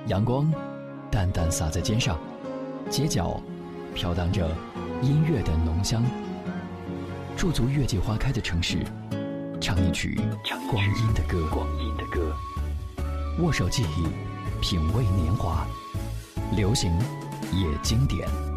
阳光淡淡洒在肩上，街角飘荡着音乐的浓香。驻足月季花开的城市，唱一曲光阴的歌。握手记忆，品味年华，流行也经典。